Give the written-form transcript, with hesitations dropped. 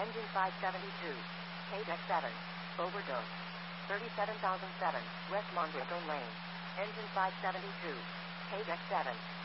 Engine 572. KDEC 7. Overdose. 37,007. West Mondragon Lane. Engine 572. KDEC 7.